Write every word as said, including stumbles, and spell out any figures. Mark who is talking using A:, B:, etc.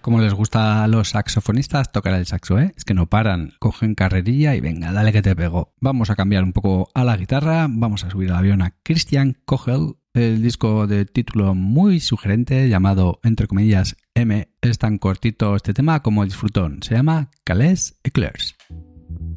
A: Como les gusta a los saxofonistas tocar el saxo, ¿eh? Es que no paran, cogen carrerilla y venga, dale que te pego. Vamos a cambiar un poco a la guitarra, vamos a subir al avión a Christian Kogel. El disco de título muy sugerente llamado, entre comillas, M, es tan cortito este tema como disfrutón. Se llama Calais Eclairs.